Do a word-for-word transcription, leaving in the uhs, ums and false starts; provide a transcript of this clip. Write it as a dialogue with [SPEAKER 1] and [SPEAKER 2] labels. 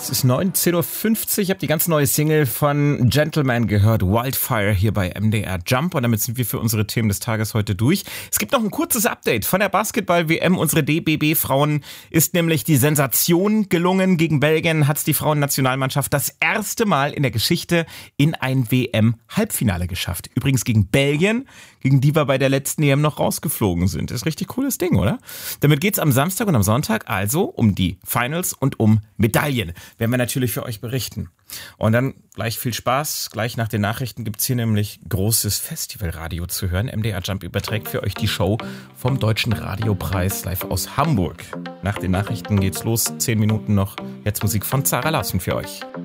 [SPEAKER 1] Es ist neunzehn Uhr fünfzig, ich habe die ganz neue Single von Gentleman gehört, Wildfire, hier bei M D R Jump. Und damit sind wir für unsere Themen des Tages heute durch. Es gibt noch ein kurzes Update von der Basketball-W M. Unsere D B B-Frauen ist nämlich die Sensation gelungen. Gegen Belgien hat es die Frauennationalmannschaft das erste Mal in der Geschichte in ein W M-Halbfinale geschafft. Übrigens gegen Belgien, gegen die wir bei der letzten E M noch rausgeflogen sind. Das ist ein richtig cooles Ding, oder? Damit geht's am Samstag und am Sonntag also um die Finals und um Medaillen. Werden wir natürlich für euch berichten. Und dann gleich viel Spaß. Gleich nach den Nachrichten gibt's hier nämlich großes Festivalradio zu hören. M D R Jump überträgt für euch die Show vom Deutschen Radiopreis live aus Hamburg. Nach den Nachrichten geht's los. Zehn Minuten noch. Jetzt Musik von Zara Larsen für euch.